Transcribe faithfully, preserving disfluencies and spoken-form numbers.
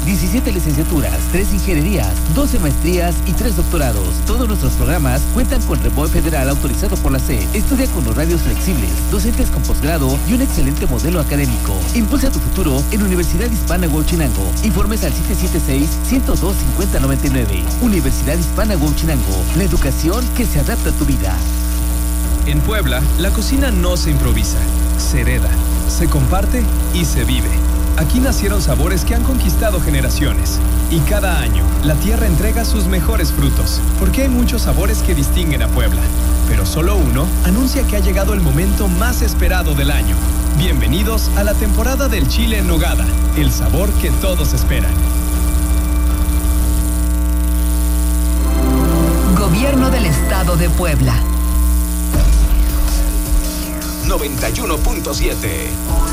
diecisiete licenciaturas, tres ingenierías, doce maestrías y tres doctorados. Todos nuestros programas cuentan con Reboe Federal autorizado por la C E. Estudia con horarios flexibles, docentes con posgrado y un excelente modelo académico. Impulsa tu futuro en Universidad Hispana Huachinango. Informes al siete siete seis, uno cero dos, cinco cero nueve nueve. Universidad Hispana Huachinango. La educación que se adapta a tu vida. En Puebla, la cocina no se improvisa, se hereda, se comparte y se vive. Aquí nacieron sabores que han conquistado generaciones. Y cada año, la tierra entrega sus mejores frutos, porque hay muchos sabores que distinguen a Puebla. Pero solo uno anuncia que ha llegado el momento más esperado del año. Bienvenidos a la temporada del chile en nogada, el sabor que todos esperan. Gobierno del Estado de Puebla. noventa y uno punto siete